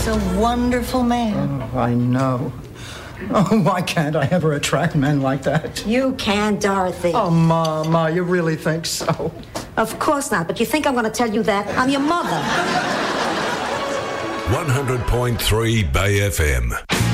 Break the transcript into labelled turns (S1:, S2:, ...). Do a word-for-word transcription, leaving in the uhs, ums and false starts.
S1: He's a wonderful man.
S2: Oh, I know. Oh, why can't I ever attract men like that?
S3: You can, Dorothy.
S2: Oh, Mama, you really think so?
S3: Of course not, but you think I'm going to tell you that? I'm your mother.
S4: one hundred point three Bay F M.